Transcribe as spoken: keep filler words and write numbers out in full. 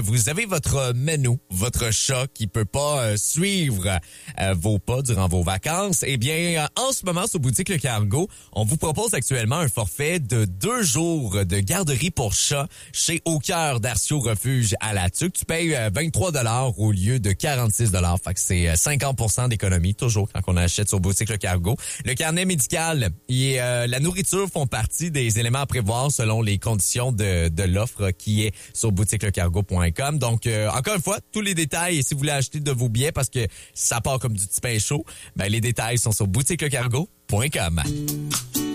Vous avez votre menu, votre chat qui peut pas euh, suivre euh, vos pas durant vos vacances. Eh bien, euh, en ce moment, sur Boutique Le Cargo, on vous propose actuellement un forfait de deux jours de garderie pour chat chez Au Cœur d'Arcio Refuge à la Tuque. Tu payes euh, vingt-trois dollars au lieu de quarante-six dollars. Fait que c'est euh, cinquante pour cent d'économie, toujours, quand on achète sur Boutique Le Cargo. Le carnet médical et euh, la nourriture font partie des éléments à prévoir selon les conditions de, de l'offre qui est sur boutique le cargo point com. Donc, euh, encore une fois, tous les détails, et si vous voulez acheter de vos billets parce que ça part comme du petit pain chaud, ben les détails sont sur boutique le cargo point com.